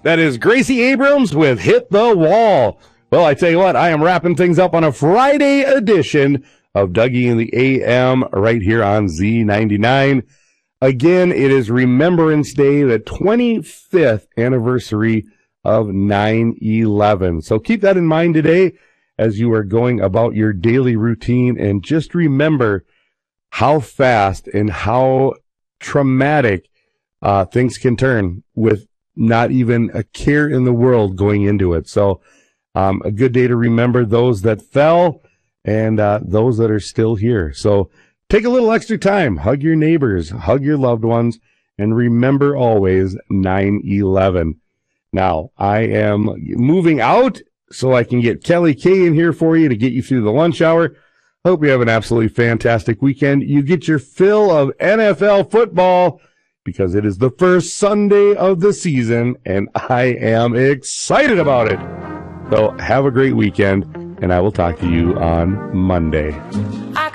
That is Gracie Abrams with Hit the Wall. Well, I tell you what, I am wrapping things up on a Friday edition of Dougie in the AM right here on Z99. Again, it is Remembrance Day, the 25th anniversary of 9/11. So keep that in mind today as you are going about your daily routine, and just remember how fast and how traumatic things can turn with not even a care in the world going into it. So a good day to remember those that fell and those that are still here. So take a little extra time, hug your neighbors, hug your loved ones, and remember always 9/11. Now, I am moving out so I can get Kelly Kay in here for you to get you through the lunch hour. Hope you have an absolutely fantastic weekend. You get your fill of NFL football because it is the first Sunday of the season, and I am excited about it. So have a great weekend, and I will talk to you on Monday.